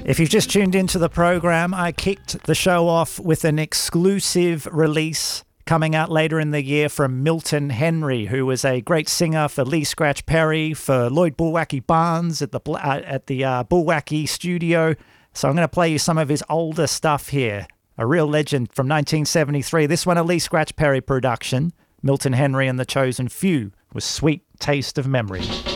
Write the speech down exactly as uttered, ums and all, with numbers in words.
If you've just tuned into the program, I kicked the show off with an exclusive release coming out later in the year from Milton Henry, who was a great singer for Lee Scratch Perry, for Lloyd Bulwacky Barnes at the uh, at the uh, Bulwacky studio. So I'm going to play you some of his older stuff here. A real legend from nineteen seventy-three. This one a Lee Scratch Perry production. Milton Henry and the Chosen Few with Sweet Taste of Memory.